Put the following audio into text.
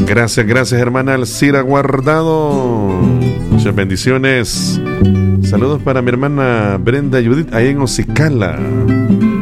Gracias, gracias, hermana Alcira Guardado. Muchas bendiciones. Saludos para mi hermana Brenda Judith, ahí en Ocicala.